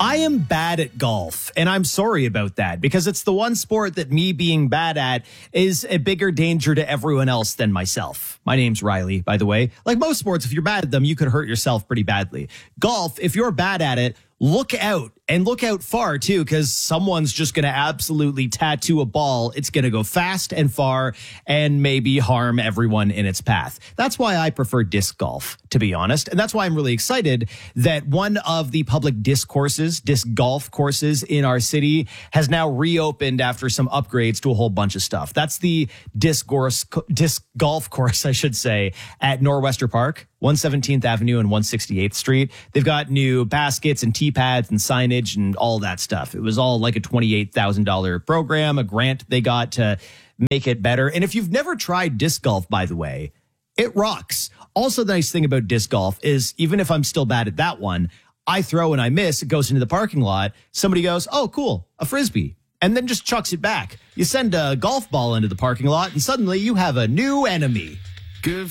I am bad at golf, and I'm sorry about that because it's the one sport that me being bad at is a bigger danger to everyone else than myself. My name's Riley, by the way. Like most sports, if you're bad at them, you could hurt yourself pretty badly. Golf, if you're bad at it, look out, and look out far too, because someone's just going to absolutely tattoo a ball. It's going to go fast and far and maybe harm everyone in its path. That's why I prefer disc golf, to be honest. And that's why I'm really excited that one of the public disc golf courses in our city has now reopened after some upgrades to a whole bunch of stuff. That's the disc golf course, I should say, at Norwester Park, 117th Avenue and 168th Street. They've got new baskets and tee pads and signage and all that stuff. It was all like a $28,000 program, a grant they got to make it better. And if you've never tried disc golf, by the way, it rocks. Also, the nice thing about disc golf is even if I'm still bad at that one, I throw and I miss, it goes into the parking lot. Somebody goes, oh, cool, a Frisbee, and then just chucks it back. You send a golf ball into the parking lot and suddenly you have a new enemy. Good